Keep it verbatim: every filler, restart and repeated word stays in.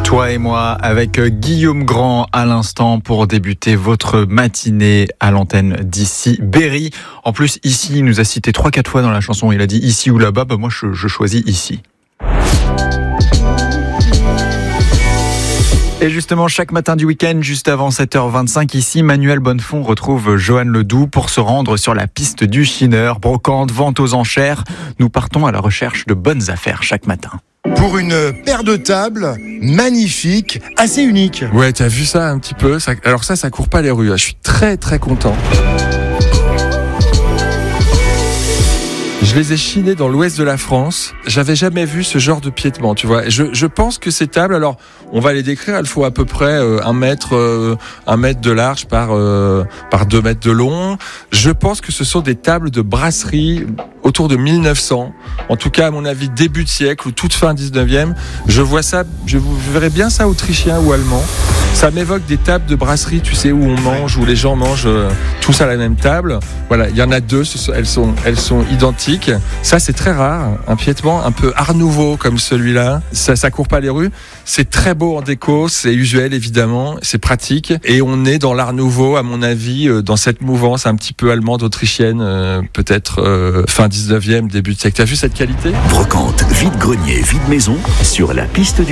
Toi et moi avec Guillaume Grand à l'instant pour débuter votre matinée à l'antenne d'ici Berry. En plus, ici, il nous a cité trois quatre fois dans la chanson. Il a dit ici ou là-bas. Bah, moi, je, je choisis ici. Et justement, chaque matin du week-end, juste avant sept heures vingt-cinq, ici, Manuel Bonnefond retrouve Johan Ledoux pour se rendre sur la piste du chineur. Brocante, vente aux enchères. Nous partons à la recherche de bonnes affaires chaque matin. Pour une paire de tables magnifique, assez unique. Ouais, t'as vu ça un petit peu ça, alors ça, ça court pas les rues. Je suis très très content. Je les ai chinés dans l'ouest de la France. J'avais jamais vu ce genre de piétement, tu vois. Je, je pense que ces tables, alors, on va les décrire. Elles font à peu près euh, un mètre, euh, un mètre de large par euh, par deux mètres de long. Je pense que ce sont des tables de brasserie autour de mille neuf cents. En tout cas, à mon avis, début de siècle ou toute fin dix-neuvième. Je vois ça, je, je verrais bien ça autrichien ou allemand. Ça m'évoque des tables de brasserie, tu sais, où on mange, où les gens mangent euh, tous à la même table. Voilà, il y en a deux, elles sont, elles sont identiques. Ça, c'est très rare. Un piétement un peu Art Nouveau comme celui-là. Ça, ça court pas les rues. C'est très beau en déco, c'est usuel évidemment, c'est pratique. Et on est dans l'Art Nouveau, à mon avis, euh, dans cette mouvance un petit peu allemande, autrichienne, euh, peut-être euh, fin dix-neuvième, début de siècle. T'as vu cette qualité ? Brocante, vide-grenier, vide-maison, sur la piste du